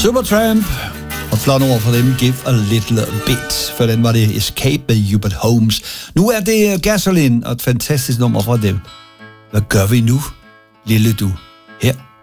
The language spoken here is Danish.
Supertramp. Og flot ord for dem. Give a little bit. For den var det Escape med Hubert Holmes. Nu er det Gasoline og et fantastisk nummer fra dem. Hvad gør vi nu, lille du? Her